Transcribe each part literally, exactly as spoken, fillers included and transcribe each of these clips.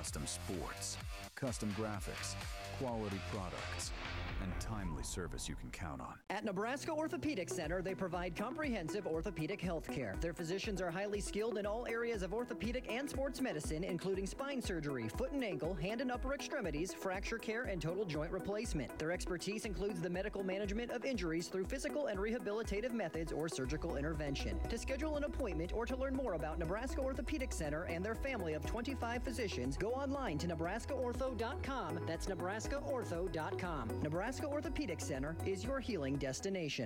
custom sports, custom graphics, quality products, and timely service you can count on. At Nebraska Orthopedic Center, they provide comprehensive orthopedic health care. Their physicians are highly skilled in all areas of orthopedic and sports medicine, including spine surgery, foot and ankle, hand and upper extremities, fracture care, and total joint replacement. Their expertise includes the medical management of injuries through physical and rehabilitative methods or surgical intervention. To schedule an appointment or to learn more about Nebraska Orthopedic Center and their family of twenty-five physicians, go online to nebraska ortho dot com. That's nebraska ortho dot com. Nebraska Orthopedic Center is your healing destination.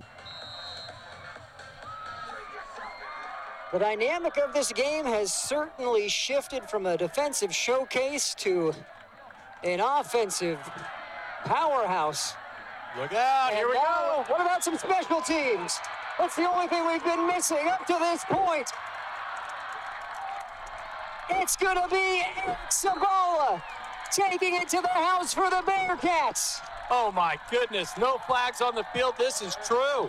The dynamic of this game has certainly shifted from a defensive showcase to an offensive powerhouse. Look out, And here we now, go. what about some special teams? That's the only thing we've been missing up to this point. It's going to be Eric Sabala taking it to the house for the Bearcats. Oh my goodness, no flags on the field. This is true.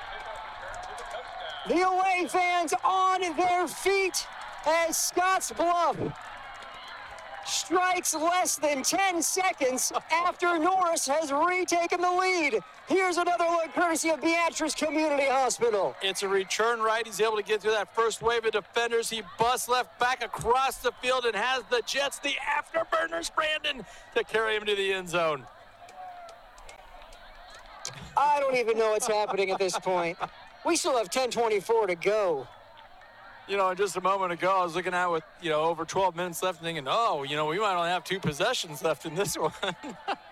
The away fans on their feet as Scotts Bluff strikes less than ten seconds after Norris has retaken the lead. Here's another look courtesy of Beatrice Community Hospital. It's a return right. He's able to get through that first wave of defenders. He busts left back across the field and has the Jets, the afterburners, Brandon, to carry him to the end zone. I don't even know what's happening at this point. We still have ten twenty-four to go. You know, just a moment ago, I was looking at with, you know, over twelve minutes left and thinking, oh, you know, we might only have two possessions left in this one.